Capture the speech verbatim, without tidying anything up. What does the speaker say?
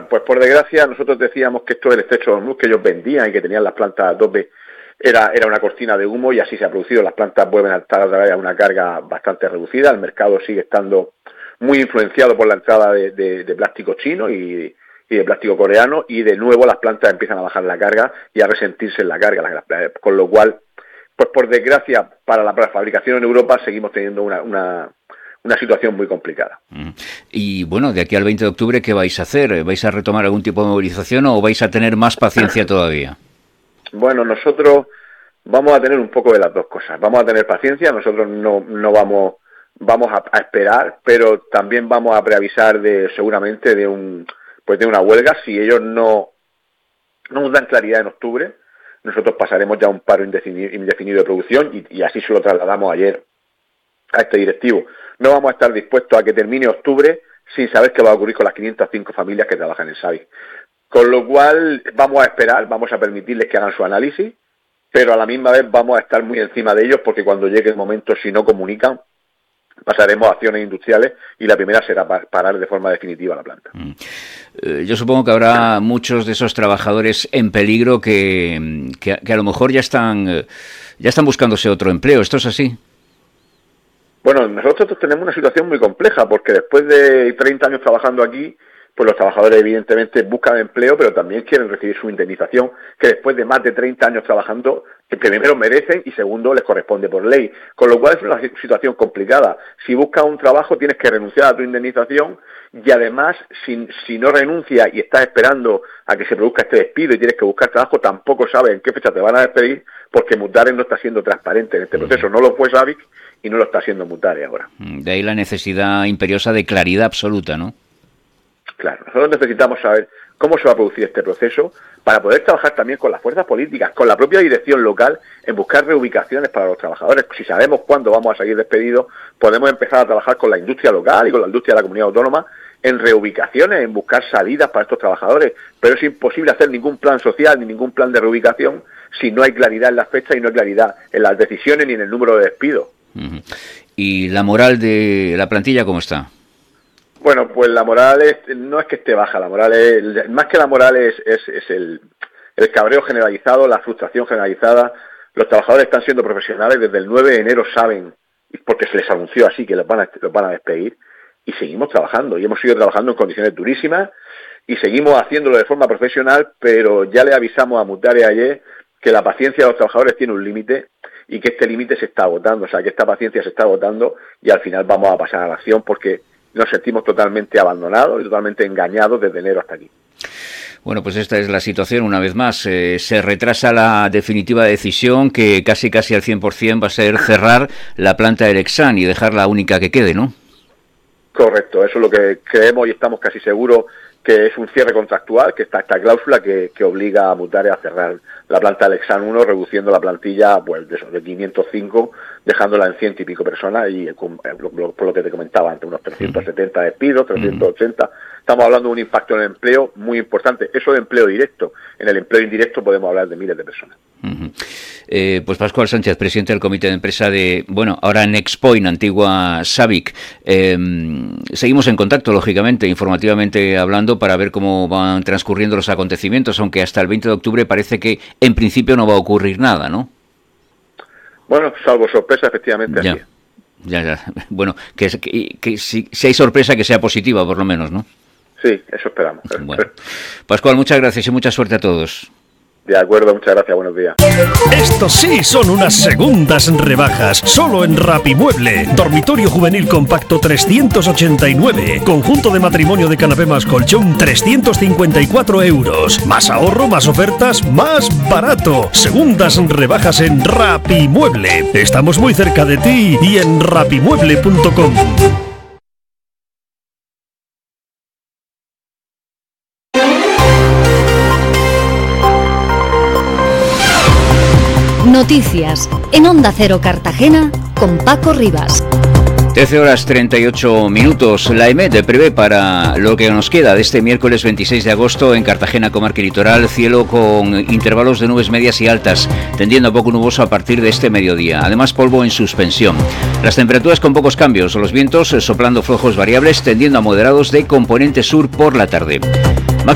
Bueno, pues por desgracia nosotros decíamos que esto del estrecho de Hormuz que ellos vendían y que tenían las plantas a tope era, era una cortina de humo, y así se ha producido. Las plantas vuelven a estar otra vez a una carga bastante reducida, el mercado sigue estando muy influenciado por la entrada de, de, de plástico chino y, y de plástico coreano, y de nuevo las plantas empiezan a bajar la carga y a resentirse en la carga, la, la, con lo cual, pues por desgracia para la, para la fabricación en Europa seguimos teniendo una, una, una situación muy complicada. Y bueno, de aquí al veinte de octubre, ¿qué vais a hacer? ¿Vais a retomar algún tipo de movilización o vais a tener más paciencia todavía? Bueno, nosotros vamos a tener un poco de las dos cosas. Vamos a tener paciencia, nosotros no, no vamos... vamos a, a esperar, pero también vamos a preavisar de seguramente de un pues de una huelga. Si ellos no, no nos dan claridad en octubre, nosotros pasaremos ya a un paro indefinido, indefinido de producción, y, y así se lo trasladamos ayer a este directivo. No vamos a estar dispuestos a que termine octubre sin saber qué va a ocurrir con las quinientas cinco familias que trabajan en SABIC. Con lo cual vamos a esperar, vamos a permitirles que hagan su análisis, pero a la misma vez vamos a estar muy encima de ellos, porque cuando llegue el momento, si no comunican, pasaremos a acciones industriales, y la primera será parar de forma definitiva la planta. Mm. Eh, yo supongo que habrá muchos de esos trabajadores en peligro que, que, que a lo mejor ya están, ya están buscándose otro empleo. ¿Esto es así? Bueno, nosotros tenemos una situación muy compleja, porque después de treinta años trabajando aquí, pues los trabajadores evidentemente buscan empleo, pero también quieren recibir su indemnización, que después de más de treinta años trabajando, que primero merecen y segundo les corresponde por ley. Con lo cual es una situación complicada. Si buscas un trabajo tienes que renunciar a tu indemnización, y además si, si no renuncias y estás esperando a que se produzca este despido y tienes que buscar trabajo, tampoco sabes en qué fecha te van a despedir, porque Mutares no está siendo transparente en este proceso. No lo fue SABIC y no lo está haciendo Mutares ahora. De ahí la necesidad imperiosa de claridad absoluta, ¿no? Claro, nosotros necesitamos saber cómo se va a producir este proceso para poder trabajar también con las fuerzas políticas, con la propia dirección local, en buscar reubicaciones para los trabajadores. Si sabemos cuándo vamos a salir despedidos, podemos empezar a trabajar con la industria local y con la industria de la comunidad autónoma en reubicaciones, en buscar salidas para estos trabajadores. Pero es imposible hacer ningún plan social ni ningún plan de reubicación si no hay claridad en las fechas y no hay claridad en las decisiones ni en el número de despidos. Uh-huh. ¿Y la moral de la plantilla cómo está? Bueno, pues la moral es, no es que esté baja, la moral es, más que la moral es, es, es el, el cabreo generalizado, la frustración generalizada. Los trabajadores están siendo profesionales, desde el nueve de enero saben, porque se les anunció así, que los van a, los van a despedir, y seguimos trabajando, y hemos seguido trabajando en condiciones durísimas, y seguimos haciéndolo de forma profesional, pero ya le avisamos a Mutares ayer que la paciencia de los trabajadores tiene un límite, y que este límite se está agotando, o sea, que esta paciencia se está agotando, y al final vamos a pasar a la acción, porque nos sentimos totalmente abandonados y totalmente engañados desde enero hasta aquí. Bueno, pues esta es la situación una vez más. Eh, se retrasa la definitiva decisión, que casi casi al cien por ciento va a ser cerrar la planta del Exsan y dejar la única que quede, ¿no? Correcto, eso es lo que creemos y estamos casi seguros, que es un cierre contractual, que está esta cláusula que, que obliga a Mutares a cerrar la planta del Exsan uno, reduciendo la plantilla pues de, de quinientos cinco, dejándola en ciento y pico personas, y con, por lo que te comentaba antes, unos trescientos setenta despidos, trescientos ochenta. Estamos hablando de un impacto en el empleo muy importante. Eso de empleo directo. En el empleo indirecto podemos hablar de miles de personas. Uh-huh. Eh, pues Pascual Sánchez, presidente del comité de empresa de, bueno, ahora Nexpoint, antigua SABIC. Eh, seguimos en contacto, lógicamente, informativamente hablando, para ver cómo van transcurriendo los acontecimientos, aunque hasta el veinte de octubre parece que en principio no va a ocurrir nada, ¿no? Bueno, salvo sorpresa, efectivamente. Ya, así. ya, ya. Bueno, que, que, que si, si hay sorpresa, que sea positiva, por lo menos, ¿no? Sí, eso esperamos. Bueno. Pascual, muchas gracias y mucha suerte a todos. De acuerdo, muchas gracias, buenos días. Estos sí son unas segundas rebajas, solo en Rapimueble. Dormitorio juvenil compacto trescientos ochenta y nueve, conjunto de matrimonio de canapé más colchón trescientos cincuenta y cuatro euros. Más ahorro, más ofertas, más barato. Segundas rebajas en Rapimueble. Estamos muy cerca de ti y en rapimueble punto com. Noticias en Onda Cero Cartagena con Paco Rivas. trece horas treinta y ocho minutos. La EMET prevé para lo que nos queda de este miércoles veintiséis de agosto en Cartagena, comarca y litoral, cielo con intervalos de nubes medias y altas, tendiendo a poco nuboso a partir de este mediodía. Además, polvo en suspensión. Las temperaturas con pocos cambios, los vientos soplando flojos variables, tendiendo a moderados de componente sur por la tarde.